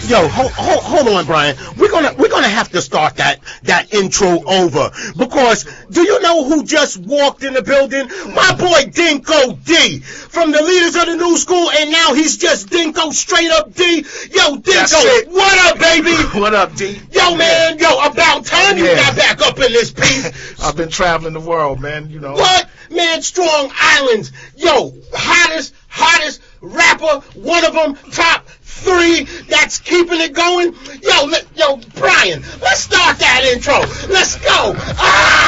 Yo, hold on, Brian. We're gonna have to start that intro over because do you know who just walked in the building? My boy Dinko D from the Leaders of the New School, and now he's just Dinko, straight up D. Yo, Dinko, what up, baby? What up, D? Yo, man, about time you got back up in this piece. I've been traveling the world, man. You know what? Man, Strong Islands. Yo, hottest rapper. One of them, top 3 that's keeping it going. Yo, Brian, let's start that intro. Let's go.